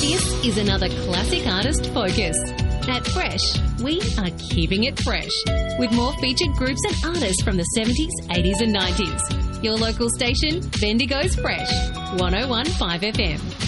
This is another classic artist focus. At Fresh, we are keeping it fresh with more featured groups and artists from the 70s, 80s and 90s. Your local station, Bendigo's Fresh, 101.5 FM.